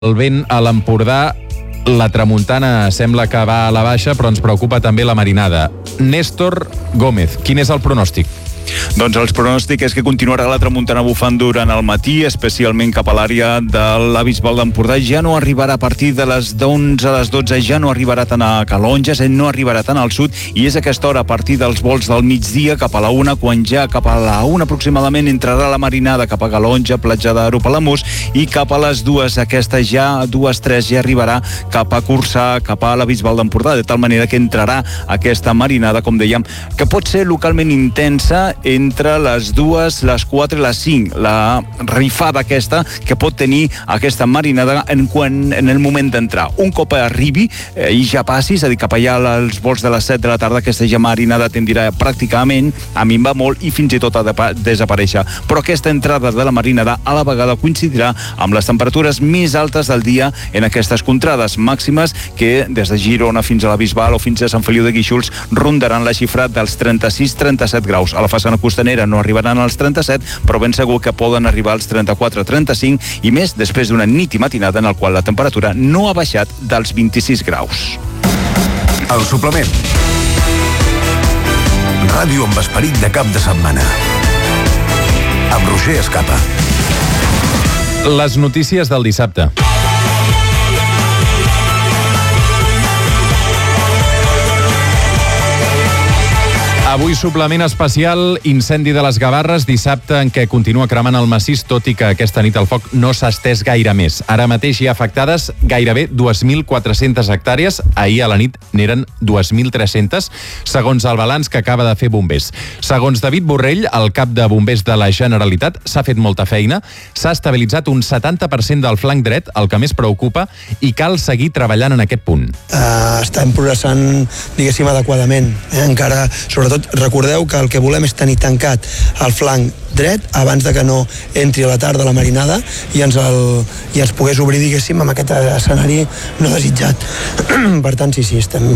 El vent a l'Empordà, la tramuntana sembla que va a la baixa, però ens preocupa també la marinada. Néstor Gómez, quin és el pronòstic? Doncs el pronòstic és que continuarà la tramuntana bufant durant el matí, especialment cap a l'àrea de la Bisbal d'Empordà. Ja no arribarà a partir de les 11 a les 12, ja no arribarà tant a Calonja, no arribarà tant al sud, i és a aquesta hora, a partir dels vols del migdia, cap a la 1, quan ja cap a la 1 aproximadament entrarà la marinada cap a Calonja, platja d'Aro, Palamós, i cap a les 2, aquesta ja, 2-3, ja arribarà cap a Corçà, cap a la Bisbal d'Empordà, de tal manera que entrarà aquesta marinada, com dèiem, que pot ser localment intensa entre les 2, les 4 i les 5. La rifada aquesta que pot tenir aquesta marinada en el moment d'entrar. Un cop arribi i ja passi, és a dir, cap allà als vols de les 7 de la tarda, aquesta ja marinada tendirà pràcticament a minvar molt i fins i tot a desaparèixer. Però aquesta entrada de la marinada a la vegada coincidirà amb les temperatures més altes del dia en aquestes contrades màximes que des de Girona fins a la Bisbal o fins a Sant Feliu de Guíxols rondaran la xifra dels 36-37 graus. A la façana costanera no arribaran als 37, però ben segur que poden arribar als 34-35 i més després d'una nit i matinada en el qual la temperatura no ha baixat dels 26 graus. El suplement. Ràdio amb esperit de cap de setmana. Amb Roger Escapa. Les notícies del dissabte. Avui suplement especial, incendi de les Gavarres, dissabte en què continua cremant el massís, tot i que aquesta nit el foc no s'ha estès gaire més. Ara mateix hi ha afectades gairebé 2.400 hectàrees, ahir a la nit n'eren 2.300, segons el balanç que acaba de fer Bombers. Segons David Borrell, el cap de Bombers de la Generalitat, s'ha fet molta feina, s'ha estabilitzat un 70% del flanc dret, el que més preocupa, i cal seguir treballant en aquest punt. Estem progressant, diguéssim, adequadament. Encara, sobretot, recordeu que el que volem és tenir tancat el flanc dret abans de que no entri a la tarda la marinada i ens pogués obrir, diguéssim, amb aquest escenari no desitjat. Per tant, sí,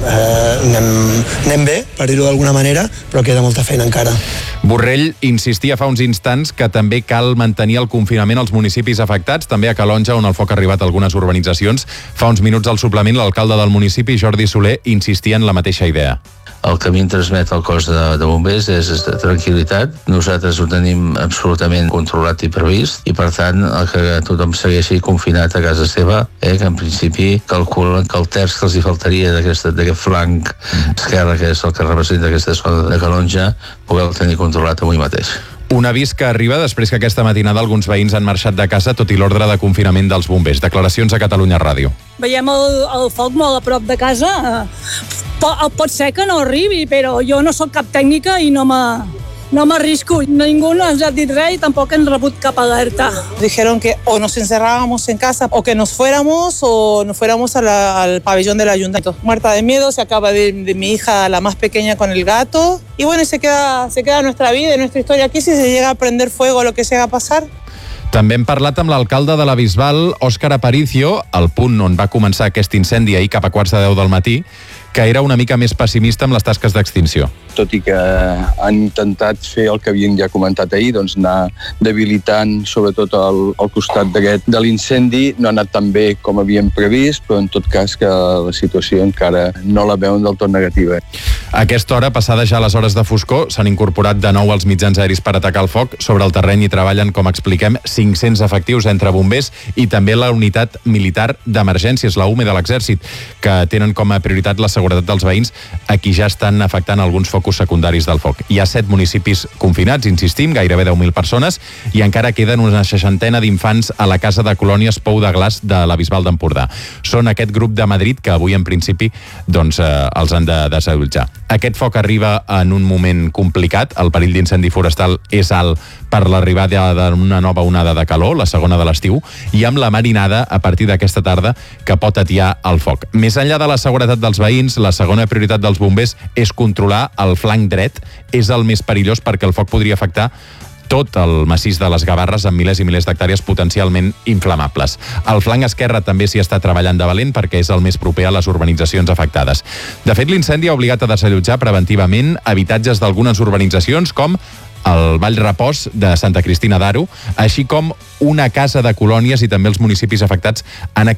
anem bé, per dir-ho d'alguna manera, però queda molta feina encara. Borrell insistia fa uns instants que també cal mantenir el confinament als municipis afectats, també a Calonja, on el foc ha arribat a algunes urbanitzacions. Fa uns minuts al suplement, l'alcalde del municipi, Jordi Soler, insistia en la mateixa idea. El que a mi em transmet el cos de bombers és de tranquil·litat. Nosaltres ho tenim absolutament controlat i previst, i per tant el que tothom segueixi confinat a casa seva, que en principi calculen que el terç que els hi faltaria d'aquest flanc esquerre, que és el que representa aquesta zona de Calonja, poder-lo tenir controlat avui mateix. Un avís que arriba després que aquesta matinada alguns veïns han marxat de casa tot i l'ordre de confinament dels bombers. Declaracions a Catalunya Ràdio. Veiem el foc molt a prop de casa. Pot ser que no arribi, però jo no sóc cap tècnica i no m'arrisco. Ningú no ens ha dit res i tampoc hem rebut cap alerta. Dijeron que o nos encerrábamos en casa o que nos fuéramos al pabellón del ayuntamiento. Muerta de miedo, se acaba de mi hija, la más pequeña, con el gato. Y bueno, se queda nuestra vida y nuestra historia aquí. Si se llega a prender fuego o lo que sea a pasar. També hem parlat amb l'alcalde de la Bisbal, Òscar Aparicio, al punt on va començar aquest incendi ahir cap a 9:45 del matí, que era una mica més pessimista amb les tasques d'extinció. Tot i que han intentat fer el que havien ja comentat ahir, doncs anar debilitant sobretot al costat de l'incendi. No ha anat tan bé com havien previst, però en tot cas que la situació encara no la veuen del tot negativa. A aquesta hora, passades ja les hores de foscor, s'han incorporat de nou els mitjans aeris per atacar el foc. Sobre el terreny hi treballen, com expliquem, 500 efectius entre bombers i també la unitat militar d'emergències, la UME de l'Exèrcit, que tenen com a prioritat la seguretat dels veïns, a qui ja estan afectant alguns focus secundaris del foc. Hi ha 7 municipis confinats, insistim, gairebé 10.000 persones, i encara queden una 60 d'infants a la casa de colònies Pou de Glaç de la Bisbal d'Empordà. Són aquest grup de Madrid que avui, en principi, els han de desallotjar. Aquest foc arriba en un moment complicat. El perill d'incendi forestal és alt per l'arribada d'una nova onada de calor, la segona de l'estiu, i amb la marinada a partir d'aquesta tarda que pot atiar el foc. Més enllà de la seguretat dels veïns, la segona prioritat dels bombers és controlar el flanc dret. És el més perillós perquè el foc podria afectar tot el massís de les Gavarres amb milers i milers d'hectàrees potencialment inflamables. El flanc esquerre també s'hi està treballant de valent perquè és el més proper a les urbanitzacions afectades. De fet, l'incendi ha obligat a desallotjar preventivament habitatges d'algunes urbanitzacions com el Vall Repòs de Santa Cristina d'Aro, així com una casa de colònies, i també els municipis afectats han